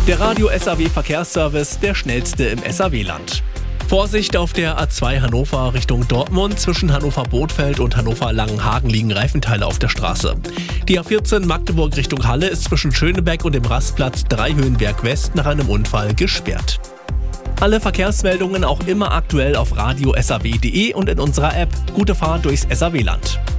Der Radio SAW Verkehrsservice, der schnellste im SAW-Land. Vorsicht auf der A2 Hannover Richtung Dortmund. Zwischen Hannover-Bothfeld und Hannover-Langenhagen liegen Reifenteile auf der Straße. Die A14 Magdeburg Richtung Halle ist zwischen Schönebeck und dem Rastplatz Dreihöhenberg West nach einem Unfall gesperrt. Alle Verkehrsmeldungen auch immer aktuell auf radio-saw.de und in unserer App. Gute Fahrt durchs SAW-Land.